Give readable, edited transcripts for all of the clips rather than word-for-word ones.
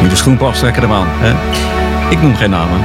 Wie de schoen past, trekken hem aan. Hè? Ik noem geen namen.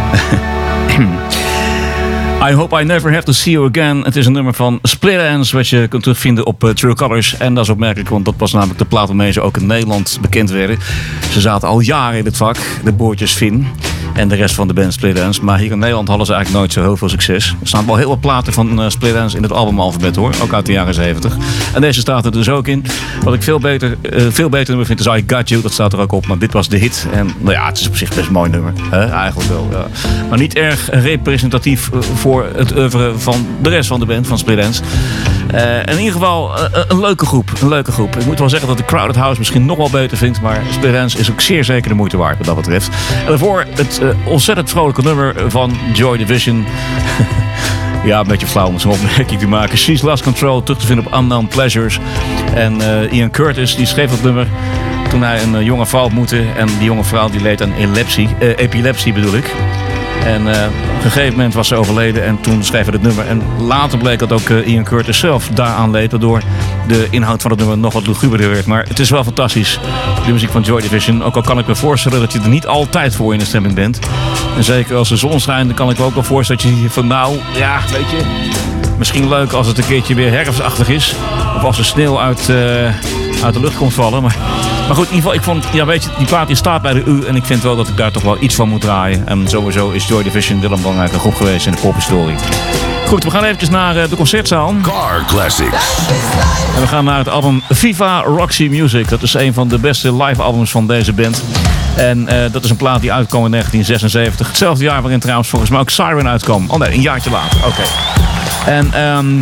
I Hope I Never Have To See You Again. Het is een nummer van Split Enz, wat je kunt terugvinden op True Colors. En dat is opmerkelijk, want dat was namelijk de plaat waarmee ze ook in Nederland bekend werden. Ze zaten al jaren in het vak, de broertjes Finn en de rest van de band Split Enz. Maar hier in Nederland hadden ze eigenlijk nooit zo heel veel succes. Er staan wel heel wat platen van Split Enz in het albumalfabet, hoor. Ook uit de jaren 70. En deze staat er dus ook in. Wat ik veel beter nummer vind is I Got You. Dat staat er ook op, maar dit was de hit. En nou ja, het is op zich best een mooi nummer. Eigenlijk wel. Ja. Maar niet erg representatief voor het oeuvre van de rest van de band, van Split Enz. In ieder geval een leuke groep. Ik moet wel zeggen dat de Crowded House misschien nog wel beter vindt. Maar Split Enz is ook zeer zeker de moeite waard wat dat betreft. En daarvoor het ontzettend vrolijke nummer van Joy Division. Ja, een beetje flauw om zo'n opmerking te maken. She's Lost Control, terug te vinden op Unknown Pleasures. En Ian Curtis die schreef dat nummer toen hij een jonge vrouw ontmoette. En die jonge vrouw die leed aan epilepsie bedoel ik. En op een gegeven moment was ze overleden en toen schreef hij het nummer. En later bleek dat ook Ian Curtis zelf daaraan leed, waardoor de inhoud van het nummer nog wat luguberder werd. Maar het is wel fantastisch, de muziek van Joy Division. Ook al kan ik me voorstellen dat je er niet altijd voor in de stemming bent. En zeker als de zon schijnt, dan kan ik me ook wel voorstellen dat je van nou, ja, weet je, misschien leuk als het een keertje weer herfstachtig is. Of als er sneeuw uit de lucht komt vallen. Maar goed, in ieder geval, ik vond, ja weet je, die plaat die staat bij de U. En ik vind wel dat ik daar toch wel iets van moet draaien. En sowieso is Joy Division wel een belangrijke groep geweest in de pophistorie. Goed, we gaan eventjes naar de concertzaal. Car Classics. En we gaan naar het album Viva Roxy Music. Dat is een van de beste live albums van deze band. En dat is een plaat die uitkwam in 1976. Hetzelfde jaar waarin trouwens volgens mij ook Siren uitkwam. Oh nee, een jaartje later. Oké. En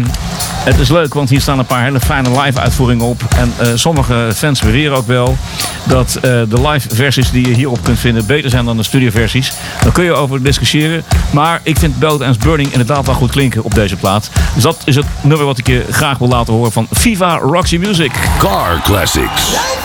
het is leuk, want hier staan een paar hele fijne live uitvoeringen op. En sommige fans beweren ook wel dat de live versies die je hierop kunt vinden beter zijn dan de studioversies. Daar kun je over discussiëren. Maar ik vind Belt and Burning inderdaad wel goed klinken op deze plaat. Dus dat is het nummer wat ik je graag wil laten horen van Viva Roxy Music. Car Classics.